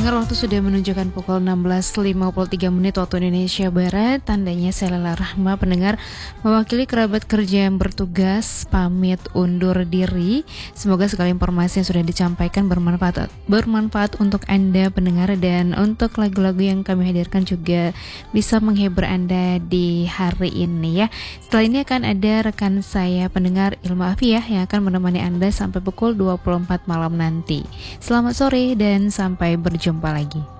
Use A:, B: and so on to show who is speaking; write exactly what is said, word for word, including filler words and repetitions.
A: Pendengar, waktu sudah menunjukkan pukul enam belas lima puluh tiga menit waktu Indonesia Barat. Tandanya saya Lala Rahma, pendengar, mewakili kerabat kerja yang bertugas pamit undur diri. Semoga segala informasi yang sudah disampaikan bermanfaat bermanfaat untuk Anda pendengar, dan untuk lagu-lagu yang kami hadirkan juga bisa menghibur Anda di hari ini ya. Setelah ini akan ada rekan saya pendengar Ilmu Afiyah yang akan menemani Anda sampai pukul dua puluh empat malam nanti. Selamat sore dan sampai berjumpa lagi.